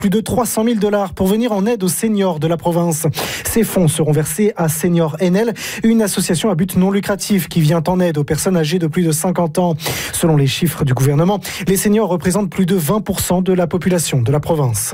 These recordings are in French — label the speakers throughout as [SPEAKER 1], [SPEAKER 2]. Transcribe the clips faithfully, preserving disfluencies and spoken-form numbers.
[SPEAKER 1] plus de trois cent mille dollars pour venir en aide aux seniors de la province. Ces fonds seront versés à Senior N L, une association à but non lucratif qui vient en aide aux personnes âgées de plus de cinquante ans. Selon les chiffres du gouvernement, les seniors représentent plus de vingt pour cent de la population de la province.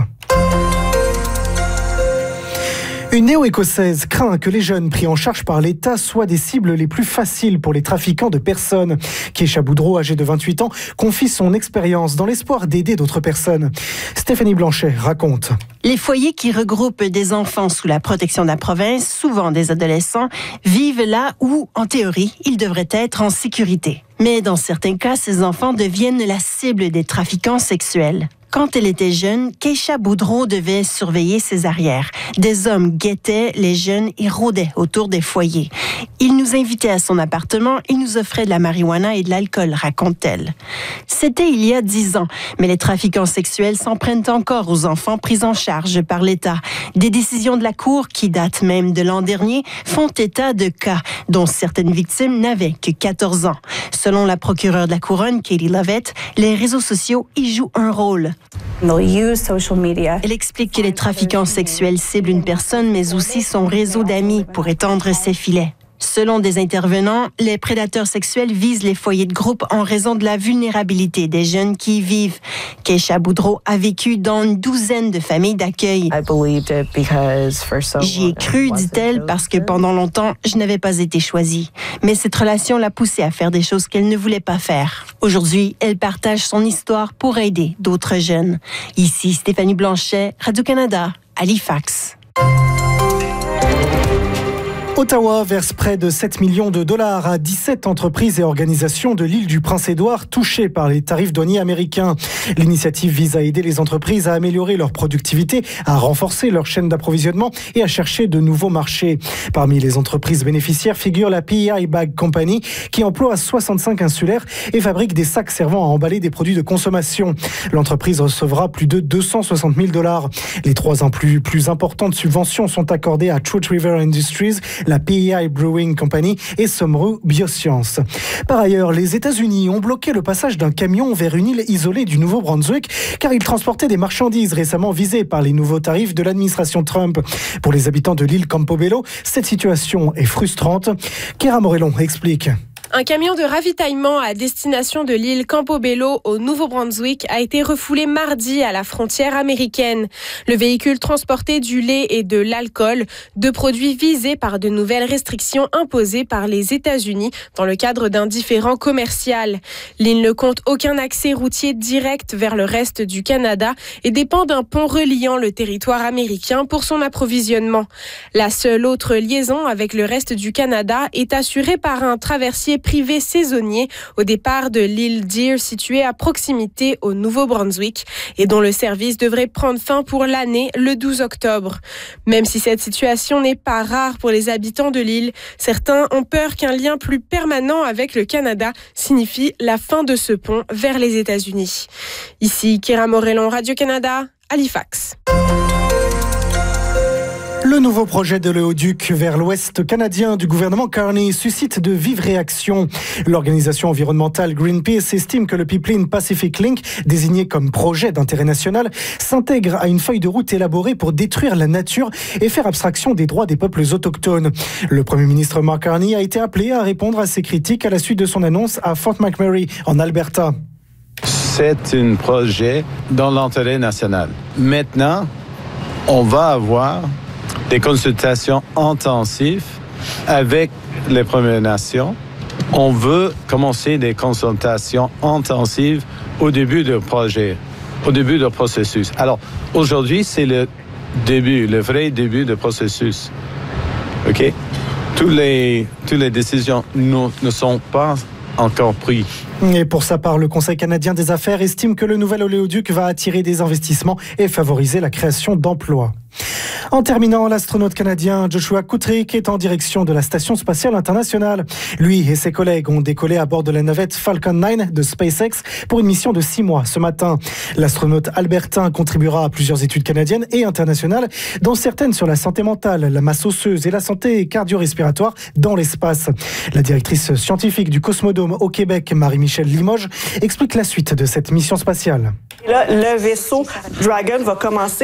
[SPEAKER 1] Une néo-écossaise craint que les jeunes pris en charge par l'État soient des cibles les plus faciles pour les trafiquants de personnes. Keisha Boudreau, âgée de vingt-huit ans, confie son expérience dans l'espoir d'aider d'autres personnes. Stéphanie Blanchet raconte.
[SPEAKER 2] Les foyers qui regroupent des enfants sous la protection de la province, souvent des adolescents, vivent là où, en théorie, ils devraient être en sécurité. Mais dans certains cas, ces enfants deviennent la cible des trafiquants sexuels. Quand elle était jeune, Keisha Boudreau devait surveiller ses arrières. Des hommes guettaient les jeunes et rôdaient autour des foyers. Ils nous invitaient à son appartement et nous offraient de la marijuana et de l'alcool, raconte-t-elle. C'était il y a dix ans, mais les trafiquants sexuels s'en prennent encore aux enfants pris en charge par l'État. Des décisions de la Cour, qui datent même de l'an dernier, font état de cas dont certaines victimes n'avaient que quatorze ans. Selon la procureure de la Couronne, Katie Lovett, les réseaux sociaux y jouent un rôle. Elle explique que les trafiquants sexuels ciblent une personne, mais aussi son réseau d'amis pour étendre ses filets. Selon des intervenants, les prédateurs sexuels visent les foyers de groupe en raison de la vulnérabilité des jeunes qui y vivent. Keisha Boudreau a vécu dans une douzaine de familles d'accueil. J'y ai cru, dit-elle, parce que pendant longtemps, je n'avais pas été choisie. Mais cette relation l'a poussée à faire des choses qu'elle ne voulait pas faire. Aujourd'hui, elle partage son histoire pour aider d'autres jeunes. Ici, Stéphanie Blanchet, Radio-Canada, Halifax.
[SPEAKER 1] Ottawa verse près de sept millions de dollars à dix-sept entreprises et organisations de l'île du Prince-Édouard touchées par les tarifs douaniers américains. L'initiative vise à aider les entreprises à améliorer leur productivité, à renforcer leur chaîne d'approvisionnement et à chercher de nouveaux marchés. Parmi les entreprises bénéficiaires figure la P E I Bag Company qui emploie soixante-cinq insulaires et fabrique des sacs servant à emballer des produits de consommation. L'entreprise recevra plus de deux cent soixante mille dollars. Les trois plus, plus importantes subventions sont accordées à Truth River Industries, la P E I Brewing Company et Somru Biosciences. Par ailleurs, les États-Unis ont bloqué le passage d'un camion vers une île isolée du Nouveau-Brunswick car il transportait des marchandises récemment visées par les nouveaux tarifs de l'administration Trump. Pour les habitants de l'île Campobello, cette situation est frustrante. Kéra Morellon explique.
[SPEAKER 3] Un camion de ravitaillement à destination de l'île Campobello au Nouveau-Brunswick a été refoulé mardi à la frontière américaine. Le véhicule transportait du lait et de l'alcool, deux produits visés par de nouvelles restrictions imposées par les États-Unis dans le cadre d'un différend commercial. L'île ne compte aucun accès routier direct vers le reste du Canada et dépend d'un pont reliant le territoire américain pour son approvisionnement. La seule autre liaison avec le reste du Canada est assurée par un traversier privé saisonnier au départ de l'île Deer située à proximité au Nouveau-Brunswick et dont le service devrait prendre fin pour l'année le douze octobre. Même si cette situation n'est pas rare pour les habitants de l'île, certains ont peur qu'un lien plus permanent avec le Canada signifie la fin de ce pont vers les États-Unis. Ici Kéra Morellon, Radio-Canada, Halifax.
[SPEAKER 1] Le nouveau projet de l'éoduc vers l'ouest canadien du gouvernement Carney suscite de vives réactions. L'organisation environnementale Greenpeace estime que le pipeline Pacific Link, désigné comme projet d'intérêt national, s'intègre à une feuille de route élaborée pour détruire la nature et faire abstraction des droits des peuples autochtones. Le Premier ministre Mark Carney a été appelé à répondre à ces critiques à la suite de son annonce à Fort McMurray, en Alberta.
[SPEAKER 4] C'est un projet dans l'intérêt national. Maintenant, on va avoir des consultations intensives avec les Premières Nations. On veut commencer des consultations intensives au début du projet, au début du processus. Alors, aujourd'hui, c'est le début, le vrai début du processus. OK? Toutes les, toutes les décisions ne, ne sont pas encore prises.
[SPEAKER 1] Et pour sa part, le Conseil canadien des affaires estime que le nouvel oléoduc va attirer des investissements et favoriser la création d'emplois. En terminant, l'astronaute canadien Joshua Kutrick est en direction de la Station spatiale internationale. Lui et ses collègues ont décollé à bord de la navette Falcon neuf de SpaceX pour une mission de six mois ce matin. L'astronaute albertain contribuera à plusieurs études canadiennes et internationales, dont certaines sur la santé mentale, la masse osseuse et la santé cardio-respiratoire dans l'espace. La directrice scientifique du Cosmodome au Québec, Marie-Michelle Limoges, explique la suite de cette mission spatiale.
[SPEAKER 5] Là, le vaisseau Dragon va commencer